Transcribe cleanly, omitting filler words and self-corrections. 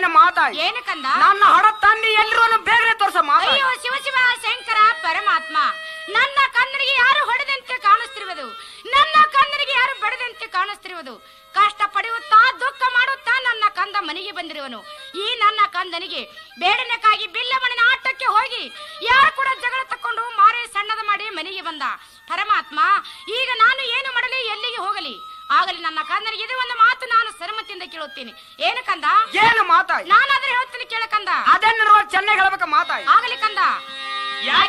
ಏನು ಮಾತಾಯಿ? ಏನು ಕಂದ? ನನ್ನ ಹಡ ತಂದಿ ಎಲ್ಲರೂ ಬೇಗನೆ ತೋರ್ಸ ಮಾತಾಯಿ. ಅಯ್ಯೋ ಶಿವ ಶಿವ ಶಂಕರ ಪರಮಾತ್ಮ, ನನ್ನ ಕಣ್ಣನಿಗೆ ಯಾರು ಹೊಡೆದಂತೆ ಕಾಣಿಸ್ತಿರುವುದು, ನನ್ನ ಕಣ್ಣನಿಗೆ ಯಾರು ಬಡದಂತೆ ಕಾಣಿಸ್ತಿರುವುದು. ಕಷ್ಟ ಪಡೆಯುತ್ತಾ ದುಃಖ ಮಾಡುತ್ತಾ ನನ್ನ ಕಂದ ಮನೆಗೆ ಬಂದಿರುವನು. ಈ ನನ್ನ ಕಂದನಿಗೆ ಬೇಡನಕ್ಕಾಗಿ ಬಿಲ್ಲಮ್ಮನ ಆಟಕ್ಕೆ ಹೋಗಿ ಯಾರು ಕೂಡ ಜಗಳ ತಕ್ಕೊಂಡು ಮಾರೆ ಸಣ್ಣದ ಮಾಡಿ ಮನೆಗೆ ಬಂದ. ಪರಮಾತ್ಮ, ಈಗ ನಾನು ಏನು ಮಾಡಲಿ, ಎಲ್ಲಿಗೆ ಹೋಗಲಿ? ಆಗಲಿ ನನ್ನ ಕಂದನಿಗೆ ಇದು ಒಂದು ಮಾತು ನಾನು ಸರಮತಿಯಿಂದ ಕೇಳುತ್ತೇನೆ. ಏನು ಕಂದ? ಏನು ಮಾತಾಯಿ? ನಾನಾದ್ರೆ ಹೇಳ್ತೀನಿ ಕೇಳ ಕಂದ. ಅದನ್ನ ಚೆನ್ನಾಗಿ ಹೇಳ್ಬೇಕ ಮಾತಾಯಿ. ಆಗಲಿ ಕಂದ.